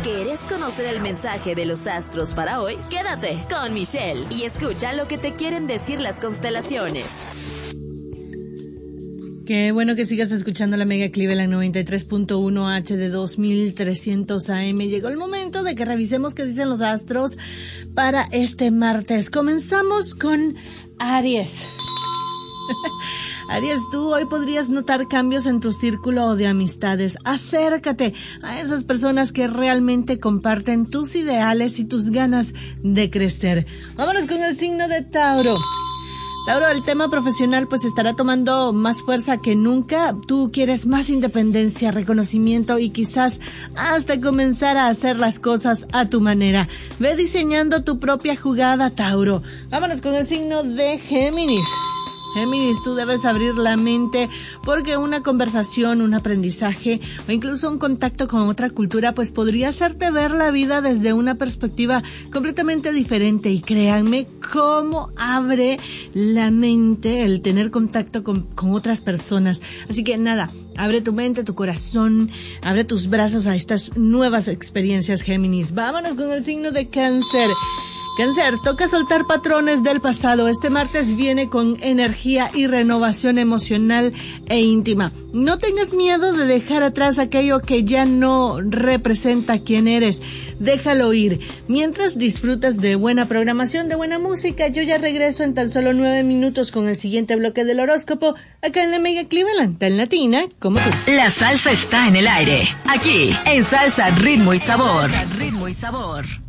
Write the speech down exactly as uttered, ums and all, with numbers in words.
¿Quieres conocer el mensaje de los astros para hoy? Quédate con Michelle y escucha lo que te quieren decir las constelaciones. Qué bueno que sigas escuchando la Mega Cleveland noventa y tres punto uno H de dos mil trescientos A M. Llegó el momento de que revisemos qué dicen los astros para este martes. Comenzamos con Aries. Aries, tú hoy podrías notar cambios en tu círculo de amistades. Acércate a esas personas que realmente comparten tus ideales y tus ganas de crecer. Vámonos con el signo de Tauro. Tauro, el tema profesional pues estará tomando más fuerza que nunca. Tú quieres más independencia, reconocimiento y quizás hasta comenzar a hacer las cosas a tu manera. Ve diseñando tu propia jugada, Tauro. Vámonos con el signo de Géminis. Géminis, tú debes abrir la mente porque una conversación, un aprendizaje o incluso un contacto con otra cultura pues podría hacerte ver la vida desde una perspectiva completamente diferente, y créanme cómo abre la mente el tener contacto con, con otras personas. Así que nada, abre tu mente, tu corazón, abre tus brazos a estas nuevas experiencias, Géminis. Vámonos con el signo de Cáncer. Cáncer, toca soltar patrones del pasado. Este martes viene con energía y renovación emocional e íntima. No tengas miedo de dejar atrás aquello que ya no representa quién eres. Déjalo ir. Mientras disfrutas de buena programación, de buena música, yo ya regreso en tan solo nueve minutos con el siguiente bloque del horóscopo, acá en la Mega Cleveland, tan latina como tú. La salsa está en el aire. Aquí, en Salsa, Ritmo y Sabor. Salsa, Ritmo y Sabor.